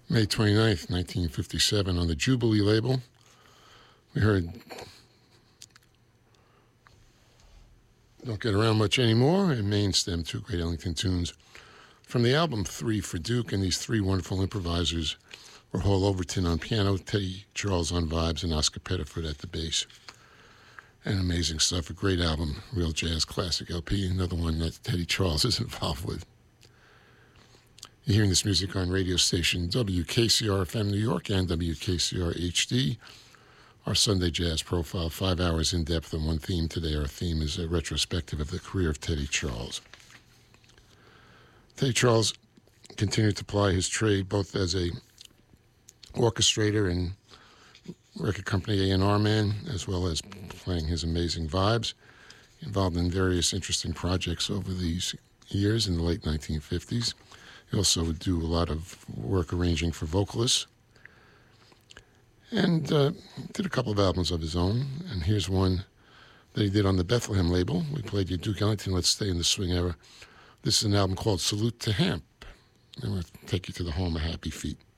May 29th, 1957, on the Jubilee label, we heard Don't Get Around Much Anymore and Main Stem, two great Ellington tunes from the album Three for Duke, and these three wonderful improvisers were Hall Overton on piano, Teddy Charles on vibes, and Oscar Pettiford at the bass. And amazing stuff, a great album, real jazz classic LP, another one that Teddy Charles is involved with. You're hearing this music on radio station WKCR FM New York and WKCR HD. Our Sunday Jazz Profile, 5 hours in depth on one theme today. Our theme is a retrospective of the career of Teddy Charles. Teddy Charles continued to ply his trade both as a orchestrator and record company A&R man, as well as playing his amazing vibes. Involved in various interesting projects over these years in the late 1950s. He also would do a lot of work arranging for vocalists. And did a couple of albums of his own. And here's one that he did on the Bethlehem label. We played you Duke Ellington, Let's Stay in the Swing Era. This is an album called Salute to Hamp. And we'll take you to the home of Happy Feet.